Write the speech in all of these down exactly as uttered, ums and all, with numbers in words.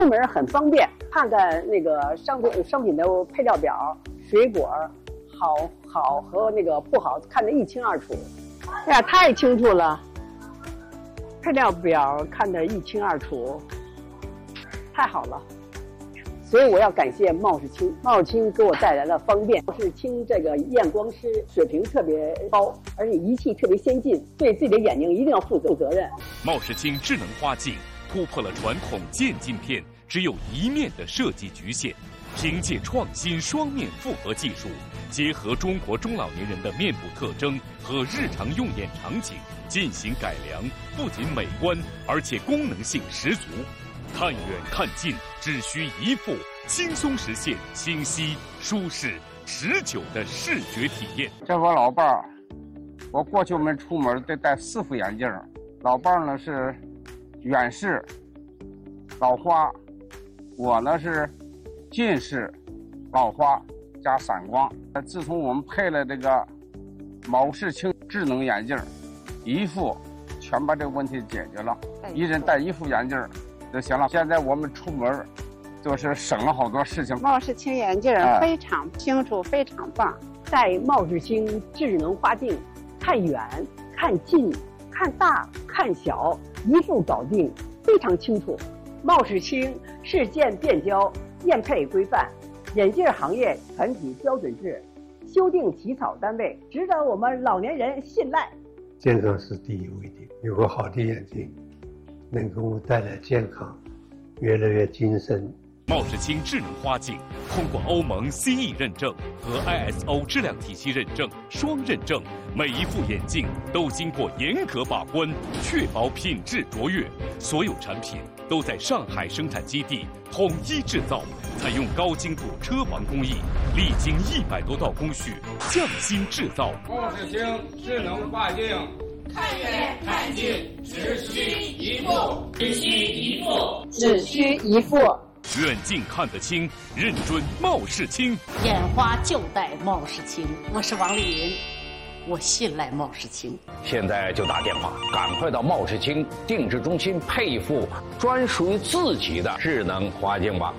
出门很方便，看看那个商品商品的配料表，水果好好和那个不好看得一清二楚。哎呀，太清楚了，配料表看得一清二楚，太好了。所以我要感谢茂世清，茂世清给我带来了方便。茂世清这个验光师水平特别高，而且仪器特别先进，对自己的眼睛一定要负责责任。 茂世清智能花镜突破了传统渐镜片只有一面的设计局限，凭借创新双面复合技术，结合中国中老年人的面部特征和日常用眼场景进行改良，不仅美观，而且功能性十足。看远看近只需一副，轻松实现清晰、舒适、持久的视觉体验。 这我老伴儿，我过去我们出门得戴四副眼镜，老伴儿呢是远视、老花，我呢是近视、老花加散光。自从我们配了这个茂世清智能眼镜，一副全把这个问题解决了，一人戴一副眼镜就行了。现在我们出门就是省了好多事情。 茂世清眼镜非常清楚，非常棒。 戴茂世清智能花镜，看远、看近、看大、看小，一副搞定，非常清楚。茂世清事件变焦，验配规范，眼镜行业团体标准制，修订起草单位，值得我们老年人信赖。 健康是第一位的，有个好的眼睛能给我们带来健康，越来越精神。 茂世清智能花镜通过欧盟 C E 认证和 I S O 质量体系认证双认证，每一副眼镜都经过严格把关，确保品质卓越。所有产品都在上海生产基地统一制造，采用高精度车王工艺，历经一百多道工序，匠心制造。 茂世清智能花镜， 看远看近只需一副，只需一副， 只需一副。 远近看得清，认准茂世清。 眼花就戴茂世清。我是王丽云，我信赖茂世清。 现在就打电话，赶快到茂世清定制中心配一副专属于自己的智能花镜吧。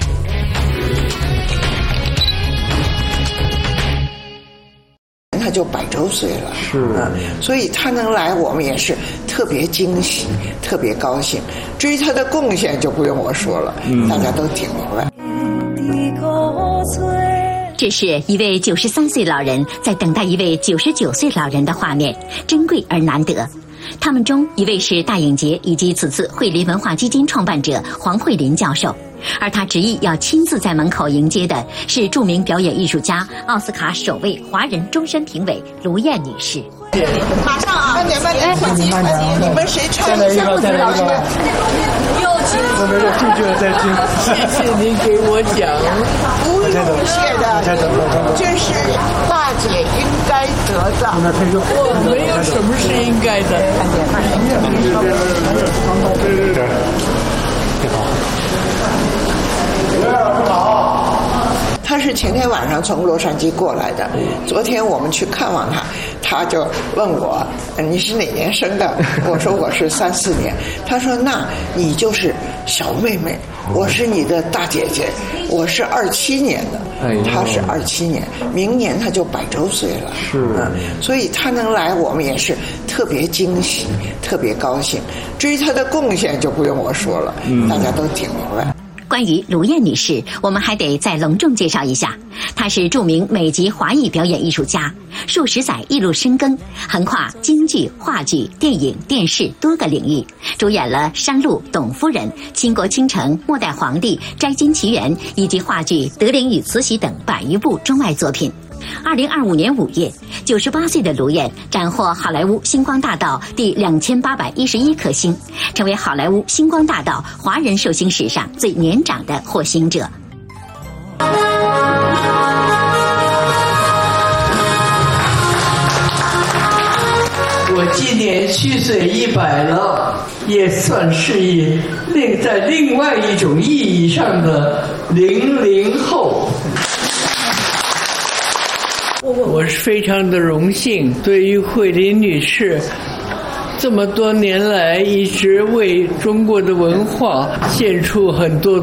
他就百周岁了， 是啊，所以他能来，我们也是特别惊喜，特别高兴。至于他的贡献，就不用我说了，嗯、大家都挺明白。 这是一位九十三岁老人在等待一位九十九岁老人的画面，珍贵而难得。他们中一位是大影节以及此次惠林文化基金创办者黄慧林教授，而他执意要亲自在门口迎接的是著名表演艺术家、奥斯卡首位华人终身评委卢燕女士。 马上啊！慢点慢点，快急快急！你们谁唱？ 再来一个，再来一个。 又急了。 我没事，进去了再听。 谢谢您给我讲，不用谢的，这是大姐应该得的。 我没有什么是应该的。他是前天晚上从洛杉矶过来的，昨天我们去看望他，他就问我你是哪年生的？我说我是三四年。他说那你就是小妹妹，我是你的大姐姐，我是二七年的，他是二七年，明年他就百周岁了。 是， 嗯，所以他能来，我们也是特别惊喜，特别高兴。至于他的贡献，就不用我说了，嗯、大家都挺明白。 关于卢燕女士，我们还得再隆重介绍一下。她是著名美籍华裔表演艺术家，数十载一路深耕，横跨京剧、话剧、电影、电视多个领域，主演了《山路》《董夫人》《倾国倾城》《末代皇帝》《摘金奇缘》以及话剧《德龄与慈禧》等百余部中外作品。二零二五年五月，九十八岁的卢燕斩获好莱坞星光大道第两千八百一十一颗星，成为好莱坞星光大道华人寿星史上最年长的获星者。 我今年虚岁一百了，也算是一另在另外一种意义上的零零后。我是非常的荣幸，对于慧林女士这么多年来一直为中国的文化献出很多